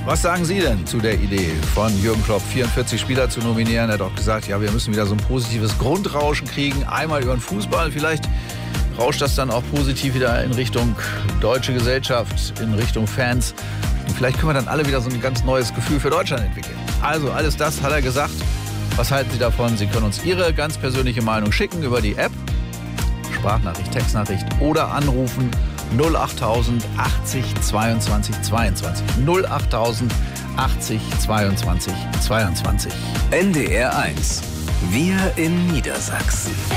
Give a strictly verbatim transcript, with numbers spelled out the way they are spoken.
Was sagen Sie denn zu der Idee von Jürgen Klopp, vierundvierzig Spieler zu nominieren? Er hat auch gesagt, ja, wir müssen wieder so ein positives Grundrauschen kriegen. Einmal über den Fußball. Vielleicht rauscht das dann auch positiv wieder in Richtung deutsche Gesellschaft, in Richtung Fans. Und vielleicht können wir dann alle wieder so ein ganz neues Gefühl für Deutschland entwickeln. Also alles das hat er gesagt. Was halten Sie davon? Sie können uns Ihre ganz persönliche Meinung schicken über die App, Sprachnachricht, Textnachricht oder anrufen null achttausend achtzig zweiundzwanzig zweiundzwanzig. null achttausend achtzig zweiundzwanzig zweiundzwanzig. N D R eins. Wir in Niedersachsen.